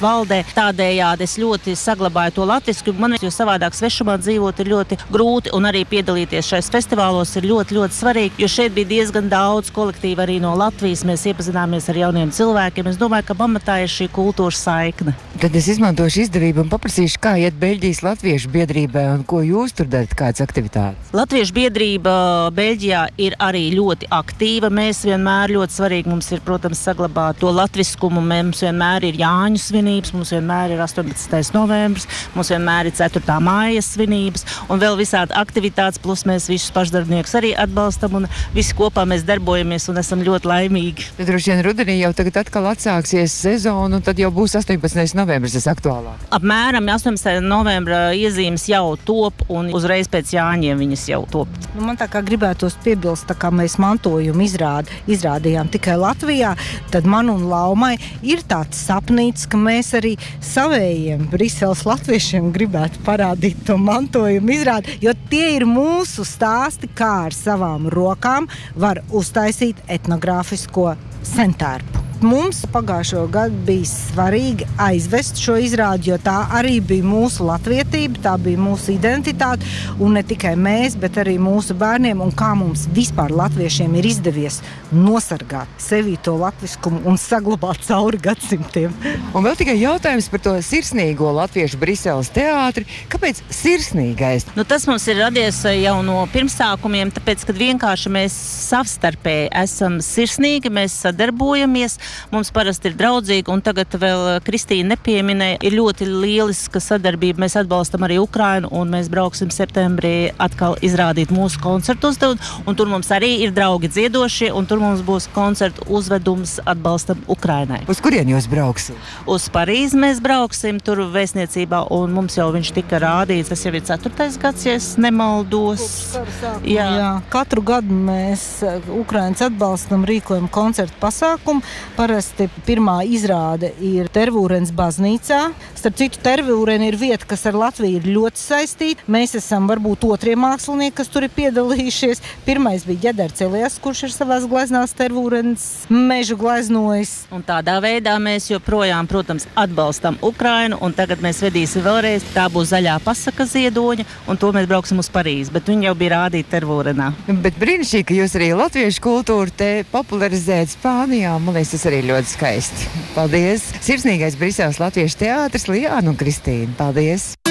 valdē. Tādējādi es ļoti saglabāju to latvisku, jo savādāk svešumā dzīvot ir ļoti grūti, un arī piedalīties šais festivālos ir ļoti, ļoti svarīgi, jo šeit bija diezgan daudz kolektīvu arī no Latvijas. Mēs iepazināmies ar jauniem cilvēkiem. Es domāju, ka pamatā ir šī kultūras saikne. Tad es izmantošu izdevību un paprasīšu, kā iet Beļģijas Latviešu biedrībai un ko jūs tur darat, kādas aktivitātes? Latviešu biedrība Beļģijā ir arī ļoti aktīva. Mēs vienmēr ļoti svarīgi mums ir, protams, saglabāt to latviskumu. Mums vienmēr ir Jāņu svinības, mums vienmēr ir 18. novembris, mums vienmēr ir 4. māja svinības un vēl visādi aktivitātes, plus mēs visus pašdarbniekus arī atbalstam un visi kopā mēs darbojamies un esam ļoti laimīgi. Tad droši vien rudenī jau tagad atkal atsāksies sezona un tad jau būs 18. novembris, tas aktuālāk. Apmēram 18. novembra iezīmes jau top un uzreiz pēc Jāņiem viņas jau top. Man tā kā gribētos piebilst, tā kā mēs mantojumu izrādījām tikai Latvijā, tad man un Laumai ir tāds sapnīts, ka mēs arī savējiem Briseles latviešiem gribētu parādīt to mantojumu izrādi, jo tie ir mūsu stāsti, kā ar savām rokām var uztaisīt etnogrāfisko sentērpu. Mums pagājušo gadu bija svarīgi aizvest šo izrādi, jo tā arī bija mūsu latvietība, tā bija mūsu identitāte, un ne tikai mēs, bet arī mūsu bērniem, un kā mums vispār latviešiem ir izdevies nosargāt sevī to latviskumu un saglabāt cauri gadsimtiem. Un vēl tikai jautājums par to sirsnīgo latviešu Briseles teātri. Kāpēc sirsnīgais? Tas mums ir radies jau no pirmsākumiem, tāpēc, kad vienkārši mēs savstarpēji esam sirsnīgi, mēs sadarbojamies. Mums parasti ir draudzīgi, un tagad vēl Kristīna nepieminēja, ir ļoti lieliska sadarbība. Mēs atbalstam arī Ukrainu, un mēs brauksim septembrī atkal izrādīt mūsu koncertu uzdevumu, un tur mums arī ir draugi dziedošie, un tur mums būs koncertu uzvedums atbalstam Ukrainai. Uz kurien jūs brauksim? Uz Parīzi mēs brauksim, tur vēstniecībā, un mums jau viņš tika rādīts, tas jau ir 4. gads, ja es nemaldos. Jā. Katru gadu mēs Ukrainas atbalstam, rīkojam koncertu pasākumu. Parasti pirmā izrāde ir Tervūrens baznīcā. Starp citu, Tervūrena ir vieta, kas ar Latviju ir ļoti saistīta. Mēs esam varbūt otrie mākslinieki, kas tur ir piedalījušies. Pirmais bija Ģedards Elias, kurš ir savās gleznās Tervūrenas mežu gleznojis. Un tādā veidā mēs joprojām, protams, atbalstam Ukrainu, un tagad mēs vedīsim vēlreiz. Tā būs zaļā pasaka ziedoņa, un to mēs brauksim uz Parīzi, bet viņi jau bija rādīti Tervūrenā. Bet brīnišķīgi, ka jūs arī latviešu kultūru te popularizējat Spānijā. Man liekas, tas arī ļoti skaisti. Paldies! Sirsnīgais Briseles Latviešu teātris Lijāna un Kristīna. Paldies!